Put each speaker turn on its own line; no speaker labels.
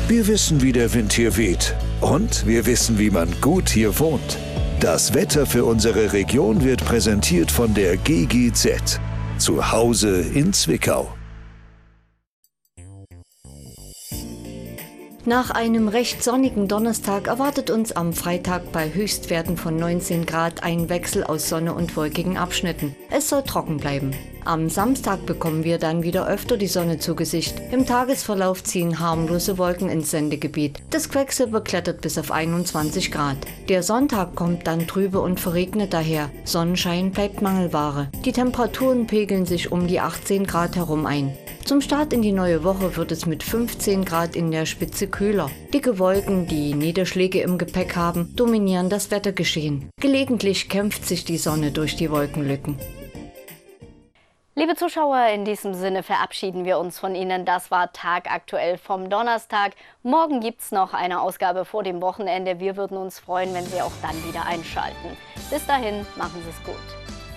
Wir wissen, wie der Wind hier weht. Und wir wissen, wie man gut hier wohnt. Das Wetter für unsere Region wird präsentiert von der GGZ. Zu Hause in Zwickau.
Nach einem recht sonnigen Donnerstag erwartet uns am Freitag bei Höchstwerten von 19 Grad ein Wechsel aus Sonne und wolkigen Abschnitten. Es soll trocken bleiben. Am Samstag bekommen wir dann wieder öfter die Sonne zu Gesicht. Im Tagesverlauf ziehen harmlose Wolken ins Sendegebiet. Das Quecksilber klettert bis auf 21 Grad. Der Sonntag kommt dann trübe und verregnet daher. Sonnenschein bleibt Mangelware. Die Temperaturen pegeln sich um die 18 Grad herum ein. Zum Start in die neue Woche wird es mit 15 Grad in der Spitze kühler. Dicke Wolken, die Niederschläge im Gepäck haben, dominieren das Wettergeschehen. Gelegentlich kämpft sich die Sonne durch die Wolkenlücken.
Liebe Zuschauer, in diesem Sinne verabschieden wir uns von Ihnen. Das war Tagaktuell vom Donnerstag. Morgen gibt es noch eine Ausgabe vor dem Wochenende. Wir würden uns freuen, wenn Sie auch dann wieder einschalten. Bis dahin, machen Sie es gut.